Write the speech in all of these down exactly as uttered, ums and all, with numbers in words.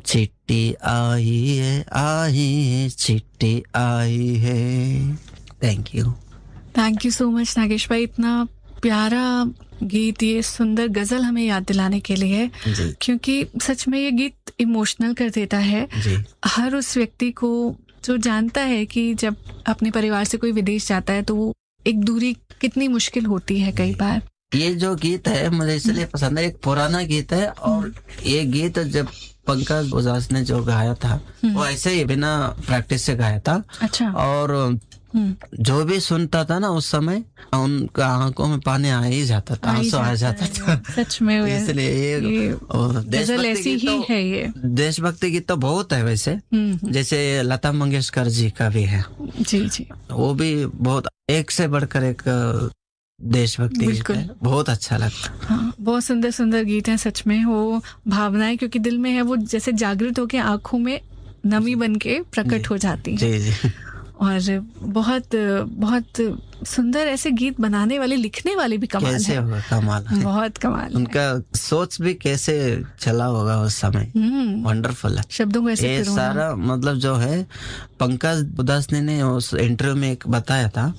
चिट्ठी आई है, आई है, चिट्ठी आई है। Thank you. Thank you so much Nagesh भाई, इतना प्यारा गीत, ये सुंदर गजल हमें याद दिलाने के लिए है जी। क्योंकि सच में ये गीत इमोशनल कर देता है जी। हर उस व्यक्ति को जो जानता है कि जब अपने परिवार से कोई विदेश जाता है तो वो एक दूरी कितनी मुश्किल होती है कई बार। ये जो गीत है मुझे इसलिए पसंद है, एक पुराना गीत है और ये गीत जब पंकज उजास ने जो गाया था वो ऐसे ही बिना प्रैक्टिस से गाया था। अच्छा। और जो भी सुनता था ना उस समय उनका आंखों में पानी आ ही जाता था, आंसू आ जाता था। सच में इसलिए ये, ये देशभक्ति गीत तो है, ये देशभक्ति गीत तो बहुत है वैसे, जैसे लता मंगेशकर जी का भी है। जी जी, वो भी बहुत एक से बढ़कर एक देशभक्ति गीत है, बहुत अच्छा लगता है। हाँ, बहुत सुंदर सुंदर गीत हैं सच में। वो भावनाएं क्योंकि दिल में है वो जैसे जागृत होके आंखों में नमी बन के प्रकट हो जाती है। जी जी। और बहुत बहुत सुंदर ऐसे गीत बनाने वाले, लिखने वाले भी कमाल कैसे है। होगा, कमाल है। बहुत कमाल उनका है। सोच भी कैसे चला होगा उस समय, वंडरफुल है। शब्दों को ऐसे ये सारा मतलब जो है पंकज उदास ने उस इंटरव्यू में एक बताया था,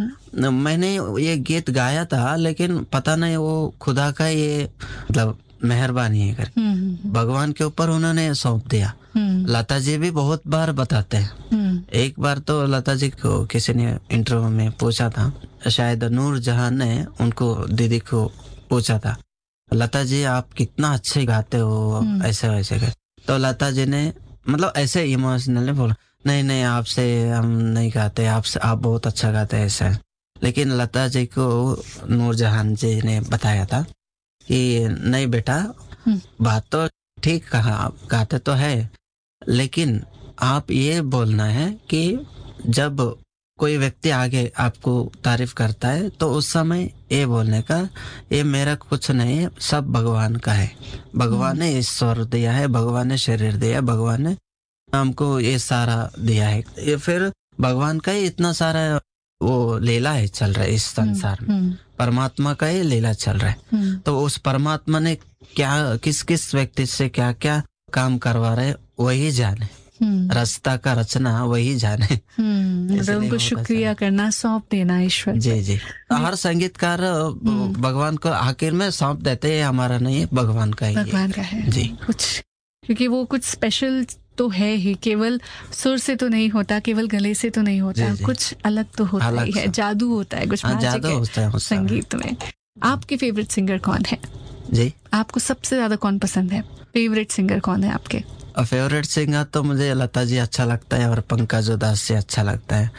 मैंने ये गीत गाया था लेकिन पता नहीं वो खुदा का ये मतलब मेहरबानी है कर भगवान के ऊपर उन्होंने सौंप दिया। लता जी भी बहुत बार बताते हैं। एक बार तो लता जी को किसी ने इंटरव्यू में पूछा था, शायद नूर जहां ने उनको दीदी को पूछा था, लता जी आप कितना अच्छे गाते हो ऐसे वैसे कर। तो लता जी ने मतलब ऐसे इमोशनली बोला, नहीं नहीं आपसे हम नहीं गाते, आपसे आप बहुत अच्छा गाते हैं ऐसा। लेकिन लता जी को नूरजहान जी ने बताया था कि नहीं बेटा, बात तो ठीक कहा, आप गाते तो है, लेकिन आप ये बोलना है कि जब कोई व्यक्ति आगे आपको तारीफ करता है तो उस समय ये बोलने का, ये मेरा कुछ नहीं है, सब भगवान का है। भगवान ने ईश्वर दिया है, भगवान ने शरीर दिया है, भगवान ने हमको ये सारा दिया है। ये फिर भगवान का ही इतना सारा वो लीला है चल रहा है इस संसार में, परमात्मा का ही लीला चल रहा है। तो उस परमात्मा ने क्या किस किस व्यक्ति से क्या क्या काम करवा रहे वही जाने, रास्ता का रचना वही जाने। उनको शुक्रिया करना, सौंप देना ईश्वर। जी जी। हर संगीतकार भगवान को आखिर में सौंप देते हैं, हमारा नहीं है, भगवान का ही भगवान का है जी कुछ, क्योंकि वो कुछ स्पेशल तो है ही, केवल सुर से तो नहीं होता, केवल गले से तो नहीं होता, जी जी। कुछ अलग तो होता ही है, जादू होता है, कुछ मैजिक है संगीत में। आपके फेवरेट सिंगर कौन है जी? आपको सबसे ज्यादा कौन पसंद है? फेवरेट सिंगर कौन है आपके? फेवरेट सिंगर तो मुझे लता जी अच्छा लगता है और पंकज उदास जी अच्छा लगता है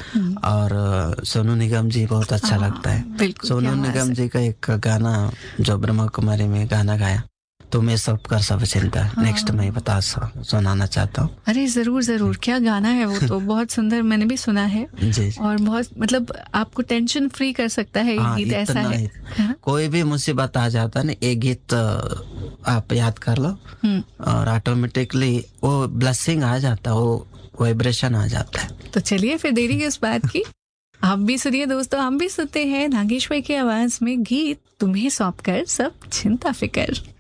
और सोनू निगम जी बहुत अच्छा लगता है। सोनू निगम जी का एक गाना जो ब्रह्मा कुमारी में गाना गाया, तो मैं सब कर सब चिंता, नेक्स्ट मैं बता सुनाना चाहता हूँ। अरे जरूर जरूर, क्या गाना है वो तो बहुत सुंदर, मैंने भी सुना है जी। और बहुत मतलब आपको टेंशन फ्री कर सकता है ये गीत, ऐसा है, है कोई भी मुसीबत आ जाता है ना, ये गीत आप याद कर लो और ऑटोमेटिकली वो ब्लेसिंग आ जाता है, वो वाइब्रेशन आ जाता है। तो चलिए फिर देरी है इस बात की, आप भी सुनिए दोस्तों, हम भी सुनते हैं नागेश भाई की आवाज में गीत तुम्हें सौंप कर सब चिंता फिकर।